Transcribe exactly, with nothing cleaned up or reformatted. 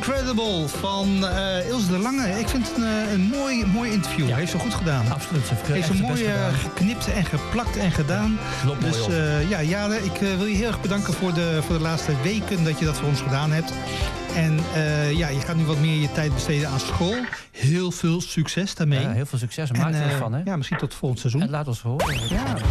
Incredible van uh, Ilse de Lange. Ik vind het een, een mooi, mooi interview. Ja. Heeft ze goed gedaan. Absoluut. Ze heeft, heeft ze mooi uh, geknipt en geplakt en gedaan. Loopt dus mooi uh, ja, Jade, ik uh, wil je heel erg bedanken voor de, voor de laatste weken dat je dat voor ons gedaan hebt. En uh, ja, je gaat nu wat meer je tijd besteden aan school. Heel veel succes daarmee. Ja, heel veel succes. Maak er uh, van, hè? Ja, misschien tot volgend seizoen. En laat ons horen. Ja.